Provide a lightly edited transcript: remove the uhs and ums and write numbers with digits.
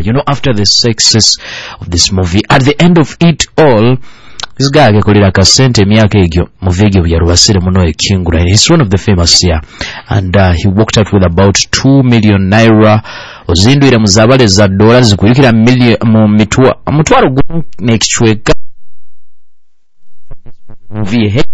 You know, after the success of this movie, at the end of it all, this guy agekolera kasente myaka egyo movie egyo yarubasire muno ekingura, and he's one of the famous here, and he walked out with about 2 million naira. Ozindwira muzabale za dola zikulukira million mu mitwa mutwaro gumu nekichweka movie